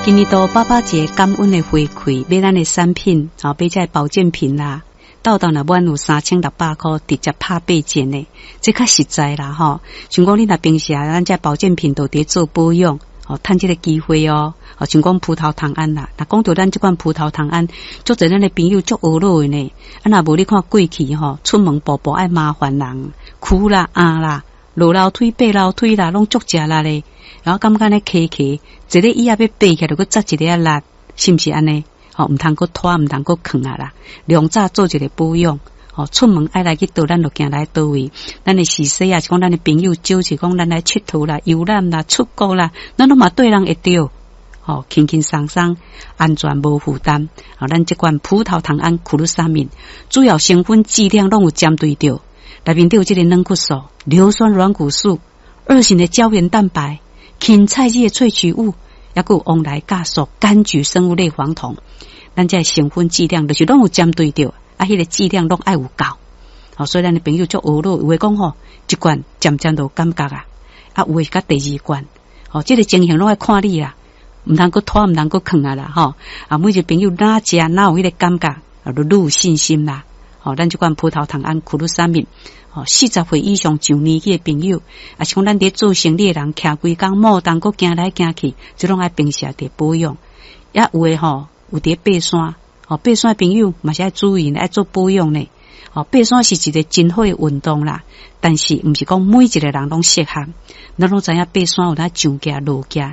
今年度爸爸节感恩的回馈，买咱的产品，买这保健品啦，到若满有3600块，直接拍8件呢，这较实在啦吼。像讲你若平时咱这保健品都伫做保养，趁这个机会哦。像讲葡萄糖胺啦，若讲到咱这款葡萄糖胺，足侪咱的朋友足懊恼的呢。若无你看过去出门步步爱麻烦人，哭啦、啦、落楼梯、爬楼梯啦，拢足食力咧。然后感觉咧咳咳，一个椅仔要爬起来，就搁扎一个力，是毋是安尼？毋通搁拖，毋通搁囥啦。量早做一个保养，出门爱来去倒，咱就行来倒位。咱的是说是讲咱的朋友少，是讲咱来佚佗啦、游览啦、出国啦，咱都嘛对人会着。轻轻松松，安全无负担。咱这款葡萄糖胺库鲁沙敏，主要成分剂量拢有针对着，内面都有这个软骨素、硫酸软骨素、2型的胶原蛋白、芹菜叶萃取物，还有旺来酵素、柑橘生物类黄酮。咱这成分剂量就是拢有针对着，迄个剂量拢爱有够。所以咱的朋友足懊恼，有诶讲一罐渐渐都感觉有诶甲第2罐，这个情形拢爱看你啦。毋通搁拖，毋通搁囥啦，每一个朋友哪食哪有迄个感觉，就愈有信心啦。咱这款葡萄糖胺库鲁沙敏，40岁以上上年纪的朋友，也是讲咱伫做生理的人，徛规工莫当搁行来行去，即拢爱平时伫保养。也有诶有伫爬山，爬山的朋友嘛是爱注意爱做保养呢。爬山是一个真好的运动啦，但是毋是讲每一个人拢适合。咱拢知影爬山有当上架落架，